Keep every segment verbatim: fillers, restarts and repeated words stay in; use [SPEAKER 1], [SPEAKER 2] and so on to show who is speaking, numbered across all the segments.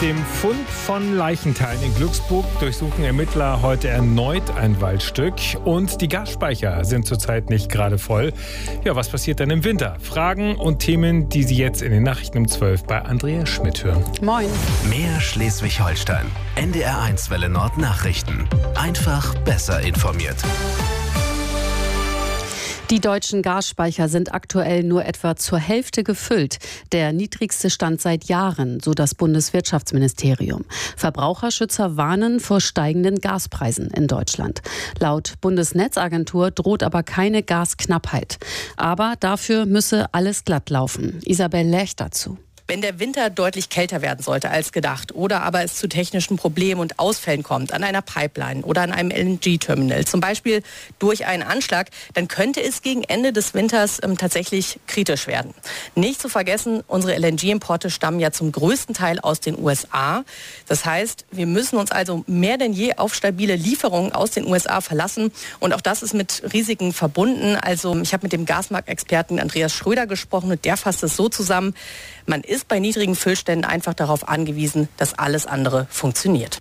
[SPEAKER 1] dem Fund von Leichenteilen in Glücksburg durchsuchen Ermittler heute erneut ein Waldstück und die Gasspeicher sind zurzeit nicht gerade voll. Ja, was passiert dann im Winter? Fragen und Themen, die Sie jetzt in den Nachrichten um zwölf bei Andrea Schmidt hören.
[SPEAKER 2] Moin.
[SPEAKER 3] Mehr Schleswig-Holstein. N D R eins Welle Nord Nachrichten. Einfach besser informiert.
[SPEAKER 2] Die deutschen Gasspeicher sind aktuell nur etwa zur Hälfte gefüllt. Der niedrigste Stand seit Jahren, so das Bundeswirtschaftsministerium. Verbraucherschützer warnen vor steigenden Gaspreisen in Deutschland. Laut Bundesnetzagentur droht aber keine Gasknappheit. Aber dafür müsse alles glatt laufen. Isabel Lerch dazu.
[SPEAKER 4] Wenn der Winter deutlich kälter werden sollte als gedacht oder aber es zu technischen Problemen und Ausfällen kommt an einer Pipeline oder an einem L N G-Terminal, zum Beispiel durch einen Anschlag, dann könnte es gegen Ende des Winters ähm, tatsächlich kritisch werden. Nicht zu vergessen, unsere L N G-Importe stammen ja zum größten Teil aus den U S A. Das heißt, wir müssen uns also mehr denn je auf stabile Lieferungen aus den U S A verlassen. Und auch das ist mit Risiken verbunden. Also ich habe mit dem Gasmarktexperten Andreas Schröder gesprochen und der fasst es so zusammen: Man ist bei niedrigen Füllständen einfach darauf angewiesen, dass alles andere funktioniert.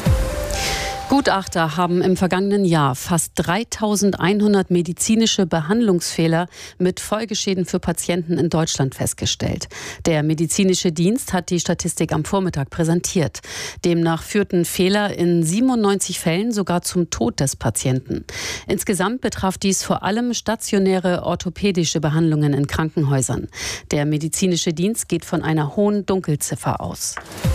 [SPEAKER 2] Gutachter haben im vergangenen Jahr fast dreitausendeinhundert medizinische Behandlungsfehler mit Folgeschäden für Patienten in Deutschland festgestellt. Der medizinische Dienst hat die Statistik am Vormittag präsentiert. Demnach führten Fehler in siebenundneunzig Fällen sogar zum Tod des Patienten. Insgesamt betraf dies vor allem stationäre orthopädische Behandlungen in Krankenhäusern. Der medizinische Dienst geht von einer hohen Dunkelziffer aus.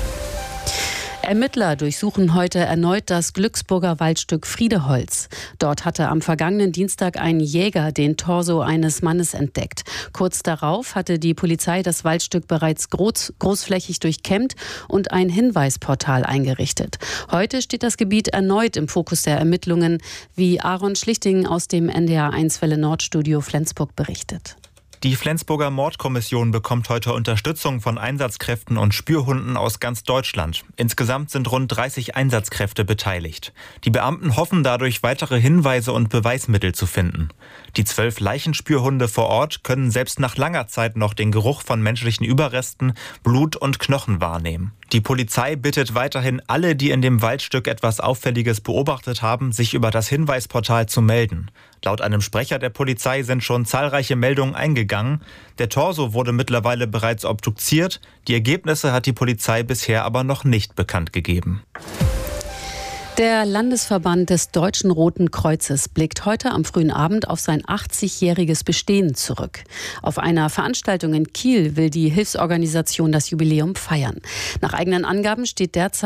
[SPEAKER 2] Ermittler durchsuchen heute erneut das Glücksburger Waldstück Friedeholz. Dort hatte am vergangenen Dienstag ein Jäger den Torso eines Mannes entdeckt. Kurz darauf hatte die Polizei das Waldstück bereits groß, großflächig durchkämmt und ein Hinweisportal eingerichtet. Heute steht das Gebiet erneut im Fokus der Ermittlungen, wie Aaron Schlichting aus dem N D R eins Welle Nord Studio Flensburg berichtet.
[SPEAKER 5] Die Flensburger Mordkommission bekommt heute Unterstützung von Einsatzkräften und Spürhunden aus ganz Deutschland. Insgesamt sind rund dreißig Einsatzkräfte beteiligt. Die Beamten hoffen dadurch, weitere Hinweise und Beweismittel zu finden. Die zwölf Leichenspürhunde vor Ort können selbst nach langer Zeit noch den Geruch von menschlichen Überresten, Blut und Knochen wahrnehmen. Die Polizei bittet weiterhin alle, die in dem Waldstück etwas Auffälliges beobachtet haben, sich über das Hinweisportal zu melden. Laut einem Sprecher der Polizei sind schon zahlreiche Meldungen eingegangen. Der Torso wurde mittlerweile bereits obduziert. Die Ergebnisse hat die Polizei bisher aber noch nicht bekannt gegeben.
[SPEAKER 2] Der Landesverband des Deutschen Roten Kreuzes blickt heute am frühen Abend auf sein achtzigjähriges Bestehen zurück. Auf einer Veranstaltung in Kiel will die Hilfsorganisation das Jubiläum feiern. Nach eigenen Angaben steht derzeit